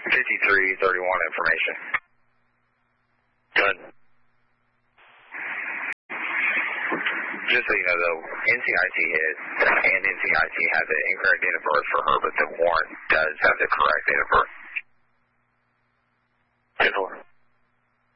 5331 information. Good. Just so you know, though, NCIC hit, and NCIC has the incorrect date of birth for her, but the warrant does have the correct date of birth. 10-4.